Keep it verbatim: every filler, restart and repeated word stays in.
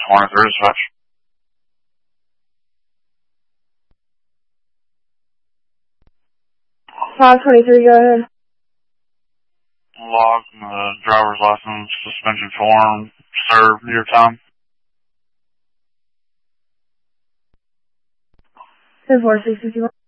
twenty-three dispatch. five twenty-three, go ahead. Log, uh, driver's license, suspension form, serve your time. ten four six six one.